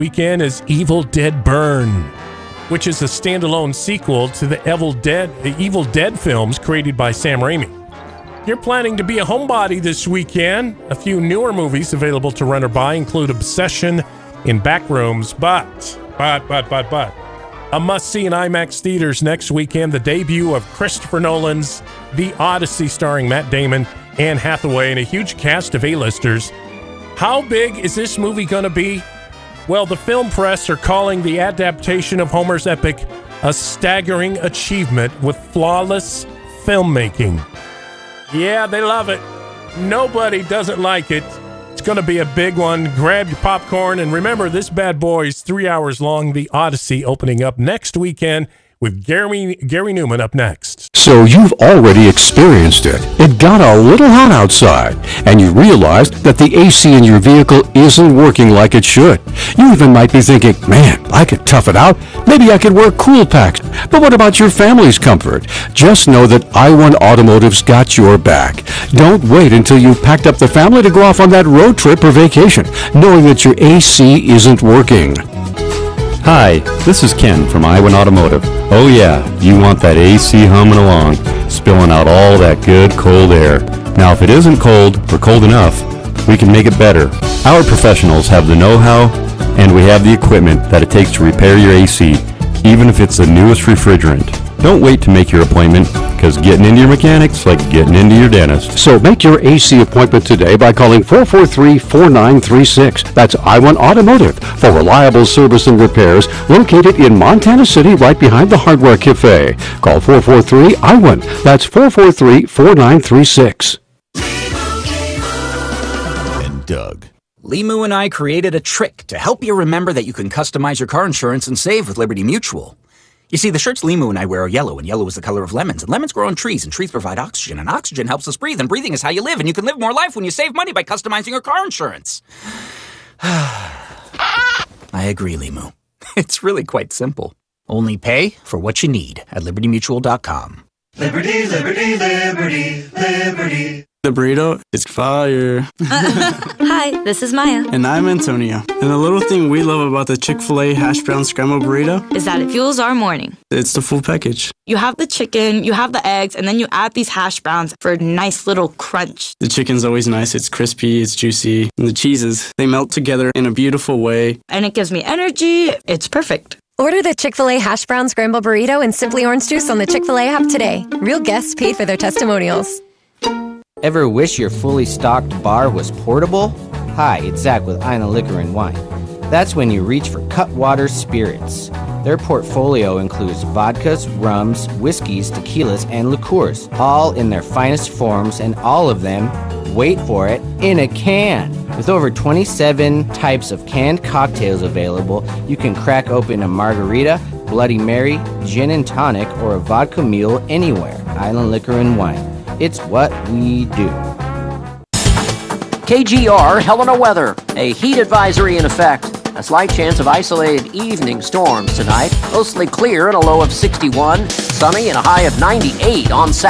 Weekend is Evil Dead Burn, which is a standalone sequel to the Evil Dead films created by Sam Raimi. You're planning to be a homebody this weekend. A few newer movies available to run or buy include Obsession in Backrooms, but a must-see in IMAX theaters next weekend, the debut of Christopher Nolan's The Odyssey starring Matt Damon, Anne Hathaway, and a huge cast of A-listers. How big is this movie going to be? Well, the film press are calling the adaptation of Homer's epic a staggering achievement with flawless filmmaking. Yeah, they love it. Nobody doesn't like it. It's going to be a big one. Grab your popcorn, and remember, this bad boy is 3 hours long. The Odyssey opening up next weekend with Gary Newman up next. So you've already experienced it. It got a little hot outside, and you realized that the AC in your vehicle isn't working like it should. You even might be thinking, man, I could tough it out. Maybe I could wear cool packs. But what about your family's comfort? Just know that I-1 Automotive's got your back. Don't wait until you've packed up the family to go off on that road trip or vacation, knowing that your AC isn't working. Hi, this is Ken from I-1 Automotive. Oh yeah, you want that AC humming along, spilling out all that good cold air. Now if it isn't cold or cold enough, we can make it better. Our professionals have the know-how and we have the equipment that it takes to repair your AC, even if it's the newest refrigerant. Don't wait to make your appointment, because getting into your mechanic's like getting into your dentist. So make your AC appointment today by calling 443-4936. That's I-1 Automotive for reliable service and repairs, located in Montana City right behind the Hardware Cafe. Call 443-I-1. That's 443-4936. And Doug. Limu and I created a trick to help you remember that you can customize your car insurance and save with Liberty Mutual. You see, the shirts Limu and I wear are yellow, and yellow is the color of lemons, and lemons grow on trees, and trees provide oxygen, and oxygen helps us breathe, and breathing is how you live, and you can live more life when you save money by customizing your car insurance. I agree, Limu. It's really quite simple. Only pay for what you need at libertymutual.com. Liberty, liberty, liberty, liberty. The burrito is fire. Hi, this is Maya. And I'm Antonio. And the little thing we love about the Chick-fil-A hash brown scrambled burrito is that it fuels our morning. It's the full package. You have the chicken, you have the eggs, and then you add these hash browns for a nice little crunch. The chicken's always nice. It's crispy, it's juicy. And the cheeses, they melt together in a beautiful way. And it gives me energy. It's perfect. Order the Chick-fil-A hash brown scrambled burrito and Simply Orange Juice on the Chick-fil-A app today. Real guests pay for their testimonials. Ever wish your fully stocked bar was portable? Hi, it's Zach with Island Liquor and Wine. That's when you reach for Cutwater Spirits. Their portfolio includes vodkas, rums, whiskeys, tequilas, and liqueurs, all in their finest forms, and all of them, wait for it, in a can. With over 27 types of canned cocktails available, you can crack open a margarita, Bloody Mary, gin and tonic, or a vodka mule anywhere. Island Liquor and Wine. It's what we do. KGR Helena weather. A heat advisory in effect. A slight chance of isolated evening storms tonight. Mostly clear and a low of 61. Sunny and a high of 98 on Saturday.